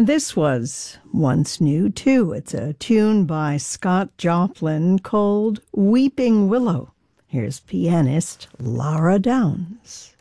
This was once new, too. It's a tune by Scott Joplin called Weeping Willow. Here's pianist Lara Downs.